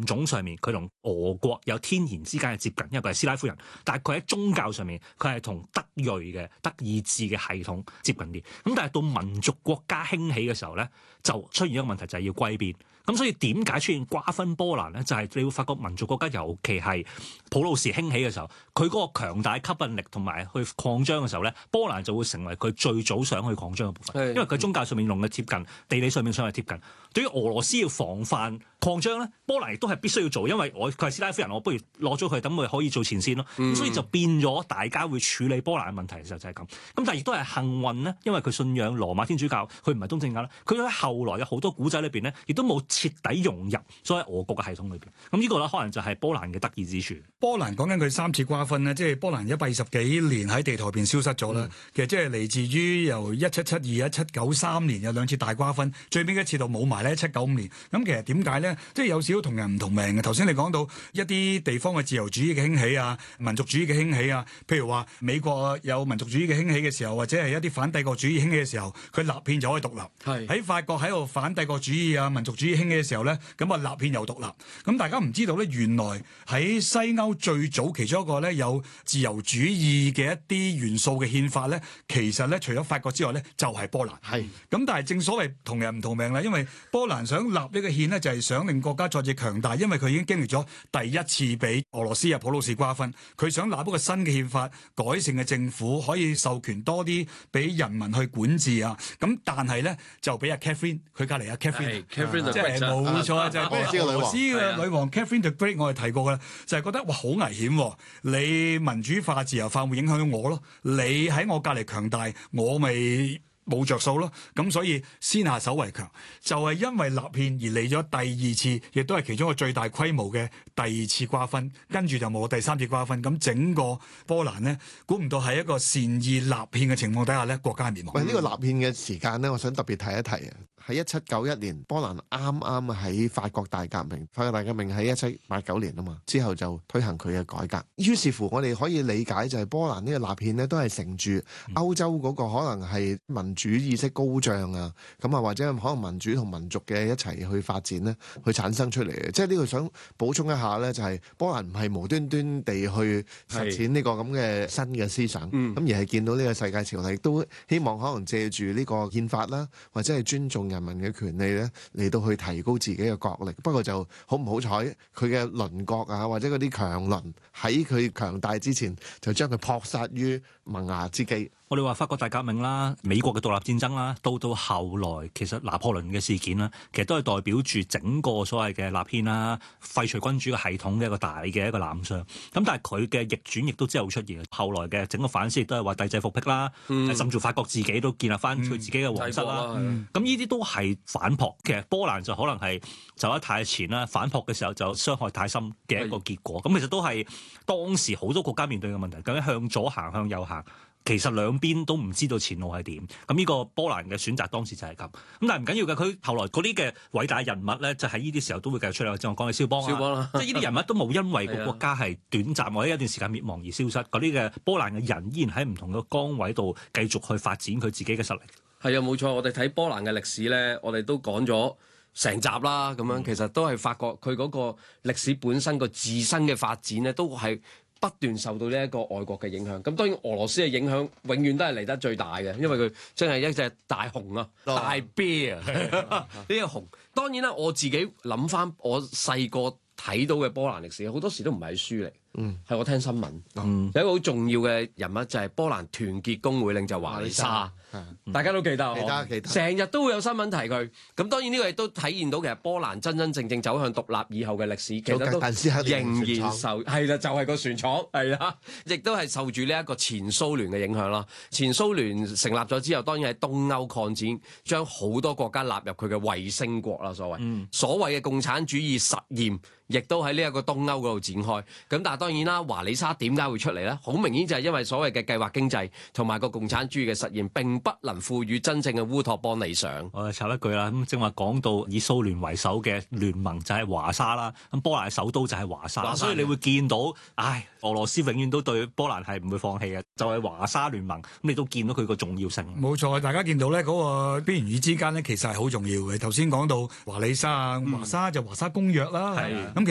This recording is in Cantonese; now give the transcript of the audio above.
人種上面，佢同俄國有天然之間嘅接近，因為佢係斯拉夫人。但係佢喺宗教上面，佢係同德裔嘅德意志嘅系統接近啲。咁但係到民族國家興起嘅時候咧，就出現一個問題，就係要歸邊。咁所以點解出現瓜分波蘭咧？就係你會發覺民族國家，尤其係普魯士興起嘅時候，佢嗰個強大吸引力同埋去擴張嘅時候咧，波蘭就會成為佢最早想去擴張嘅部分。因為佢宗教上面用嘅貼近，地理上面上係貼近。對於俄羅斯要防範擴張咧，波蘭亦都係必須要做，因為佢係斯拉夫人，我不如攞咗佢，等佢可以做前線咯。所以就變咗大家會處理波蘭嘅問題嘅時候就係咁。咁但係亦都係幸運咧，因為佢信仰羅馬天主教，佢唔係東正教啦。佢喺後來嘅好多古仔裏邊咧，亦都冇徹底融入所謂俄國嘅系統裏邊。咁呢個咧可能就係波蘭嘅得意之處。 波蘭講緊佢3次瓜分咧，即係波蘭120幾年喺地圖入邊消失咗啦。其實即係嚟自於由1772、1793年有2次大瓜分，最尾一次就冇埋咧1795年。咁其實點解咧？即係有少少同人唔同命嘅。頭先你講到一啲地方嘅自由主義嘅興起啊、民族主義嘅興起啊，譬如話美國有民族主義嘅興起嘅時候，或者係一啲反帝國主義興起嘅時候，佢立憲就可以獨立。喺法國喺度反帝國主義啊、民族主義興起嘅時候咧，咁啊立憲又獨立。咁大家唔知道咧，原來喺西歐最早其中一個咧有自由主義嘅一啲元素嘅憲法咧，其實咧除咗法國之外咧，就係波蘭。咁但係正所謂同人唔同命啦，因為波蘭想立呢個憲呢，就係想令國家再次強大，因為佢已經經歷咗第一次俾俄羅斯普魯士瓜分，佢想立一個新嘅憲法，改善嘅政府可以授權多啲俾人民去管治啊。咁但係咧就俾阿 Catherine 佢隔離阿 Catherine， 即係冇錯就係俄羅斯嘅女王 Catherine the Great， 我哋提過㗎啦，就係覺得哇好危險，你民主化、自由化會影響到我咯，你喺我隔離強大，我咪冇着數咯，咁所以先下手為強，就係因為立憲而嚟咗第二次，亦都係其中一個最大規模嘅第二次瓜分，跟住就冇第3次瓜分。咁整個波蘭呢，估唔到喺一個善意立憲嘅情況底下呢，國家滅亡。 喂，呢個立憲嘅時間呢，我想特別提一提啊。喺1791年，波蘭啱啱喺法國大革命，法國大革命喺1789年啊嘛，之後就推行佢嘅改革。於是乎，我哋可以理解就係波蘭呢個立憲呢，都係乘住歐洲嗰個可能係民主意識高漲啊，咁啊或者可能民主同民族嘅一齊去發展呢，去產生出嚟嘅。即係呢個想補充一下呢，就係波蘭唔係無端端地去實踐呢個咁嘅新嘅思想，咁而係見到呢個世界潮流，亦都希望可能借住呢個憲法啦，或者係尊重人民嘅權利咧，嚟到去提高自己嘅國力。不過就好唔好彩，佢嘅鄰國啊，或者嗰啲強鄰喺佢強大之前，就將佢撲殺於萌芽之機。 我哋話法國大革命啦、美國嘅獨立戰爭啦，到後來其實拿破崙嘅事件啦，其實都係代表住整個所謂嘅立憲啦、廢除君主嘅系統嘅一個大嘅一個濫觴。咁但係佢嘅逆轉亦都之後出現。後來嘅整個反思亦都係話帝制復辟啦，甚至法國自己都建立翻佢自己嘅皇室啦。咁呢啲都係反撲。其實波蘭就可能係走得太前啦，反撲嘅時候就傷害太深嘅一個結果。咁其實都係當時好多國家面對嘅問題，究竟向左行向右行？其實兩邊都唔知道前路係點，咁呢個波蘭嘅選擇當時就係咁。咁但係唔緊要嘅，佢後來嗰啲嘅偉大人物咧，就喺呢啲時候都會繼續出嚟。正我講嘅肖邦啦，即係呢啲人物都冇因為個國家係短暫或者一段時間滅亡而消失。嗰啲嘅波蘭嘅人依然喺唔同嘅崗位度繼續去發展佢自己嘅實力。 係啊，冇錯。我哋睇波蘭嘅歷史咧，我哋都講咗成集啦。咁樣其實都係發覺佢嗰個歷史本身個自身嘅發展咧，都係不斷受到呢一個外國嘅影響，咁當然俄羅斯嘅影響永遠都係嚟得最大嘅，因為佢真係一隻大熊啊，大 bear 啊，呢個熊。當然啦，我自己諗翻我細個睇到嘅波蘭歷史，好多時都唔係書嚟，係我聽新聞。有一個好重要嘅人物就係波蘭團結工會領袖華里莎。大家都記得，記得，成日都會有新聞提佢。咁當然呢個亦都體現到其實波蘭真真正正走向獨立以後嘅歷史，其實都仍然受係啦，就係個船廠係啦，亦都係受住呢一個前蘇聯嘅影響啦。前蘇聯成立咗之後，當然喺東歐擴展，將好多國家納入佢嘅衛星國啦，所謂嘅共產主義實驗，亦都喺呢一個東歐嗰度展開。咁但係當然啦，華里莎點解會出嚟咧？好明顯就係因為所謂嘅計劃經濟同埋個共產主義嘅實驗並不能賦予真正嘅烏托邦理想。 我插一句啦，咁正話講到以蘇聯為首嘅聯盟就係華沙啦，咁波蘭嘅首都就係華沙，所以你會見到，俄羅斯永遠都對波蘭係唔會放棄嘅，就係華沙聯盟，咁你都見到佢個重要性。 冇錯，大家見到咧嗰個邊緣與之間咧，其實係好重要嘅。頭先講到華里莎啊，華沙就華沙公約啦，咁